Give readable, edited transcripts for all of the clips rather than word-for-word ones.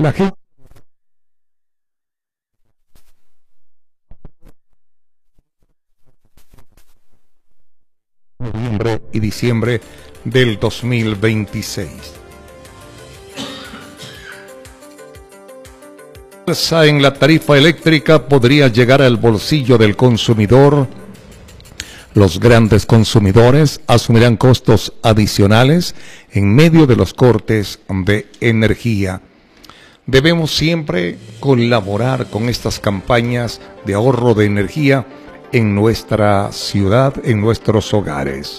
La gente de noviembre y diciembre del 2026. En la tarifa eléctrica podría llegar al bolsillo del consumidor. Los grandes consumidores asumirán costos adicionales en medio de los cortes de energía. Debemos siempre colaborar con estas campañas de ahorro de energía en nuestra ciudad, en nuestros hogares.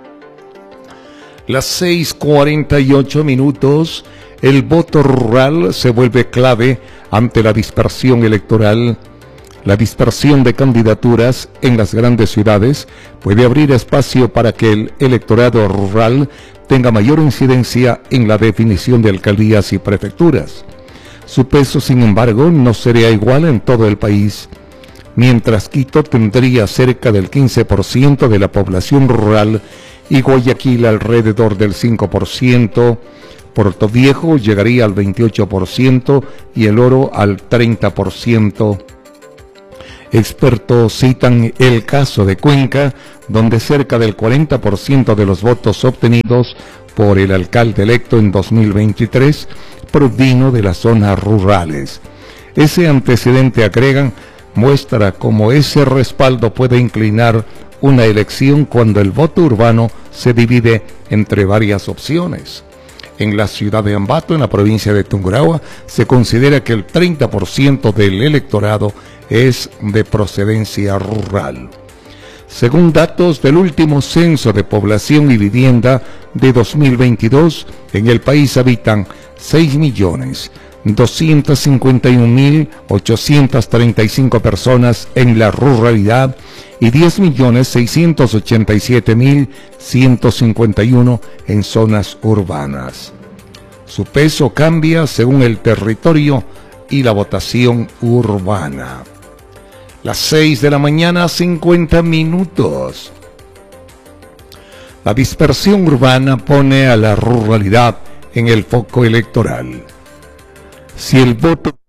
Las 6:48 minutos, el voto rural se vuelve clave ante la dispersión electoral. La dispersión de candidaturas en las grandes ciudades puede abrir espacio para que el electorado rural tenga mayor incidencia en la definición de alcaldías y prefecturas. Su peso, sin embargo, no sería igual en todo el país. Mientras Quito tendría cerca del 15% de la población rural y Guayaquil alrededor del 5%, Puerto Viejo llegaría al 28% y El Oro al 30%. Expertos citan el caso de Cuenca, donde cerca del 40% de los votos obtenidos por el alcalde electo en 2023 provino de las zonas rurales. Ese antecedente, agregan, muestra cómo ese respaldo puede inclinar una elección cuando el voto urbano se divide entre varias opciones. En la ciudad de Ambato, en la provincia de Tungurahua, se considera que el 30% del electorado es de procedencia rural. Según datos del último censo de población y vivienda de 2022, en el país habitan 6.251.835 personas en la ruralidad y 10.687.151 en zonas urbanas. Su peso cambia según el territorio y la votación urbana. Las 6 de la mañana, 50 minutos. La dispersión urbana pone a la ruralidad en el foco electoral. Si el voto